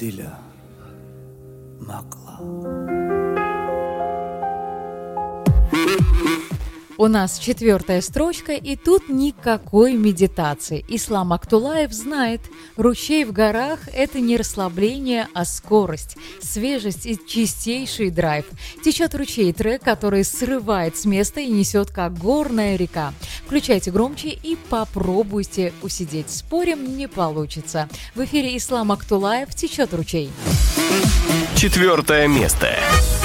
Диля Макла. У нас 4-я строчка, и тут никакой медитации. Ислам Актулаев знает, ручей в горах – это не расслабление, а скорость, свежесть и чистейший драйв. Течет ручей – трек, который срывает с места и несет, как горная река. Включайте громче и попробуйте усидеть. Спорим, не получится. В эфире Ислам Актулаев «Течет ручей». 4 место.